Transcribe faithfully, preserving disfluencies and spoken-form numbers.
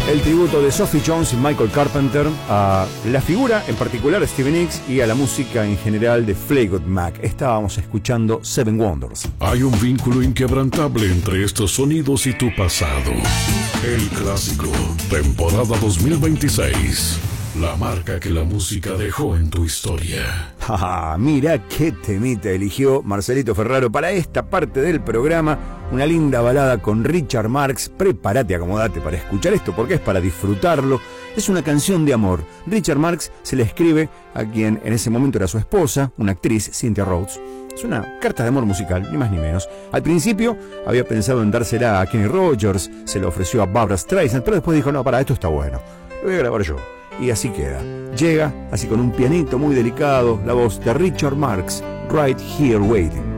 El tributo de Sophie Jones y Michael Carpenter a la figura, en particular a Stevie Nicks, y a la música en general de Fleetwood Mac. Estábamos escuchando Seven Wonders. Hay un vínculo inquebrantable entre estos sonidos y tu pasado. El clásico, temporada dos mil veintiséis. La marca que la música dejó en tu historia. Ah, mira qué temita eligió Marcelito Ferraro para esta parte del programa. Una linda balada con Richard Marx. Prepárate, acomodate para escuchar esto porque es para disfrutarlo. Es una canción de amor. Richard Marx se le escribe a quien en ese momento era su esposa, una actriz, Cynthia Rhodes. Es una carta de amor musical, ni más ni menos. Al principio había pensado en dársela a Kenny Rogers, se lo ofreció a Barbra Streisand, pero después dijo, no, para, esto está bueno, lo voy a grabar yo. Y así queda. Llega, así con un pianito muy delicado, la voz de Richard Marx, Right Here Waiting.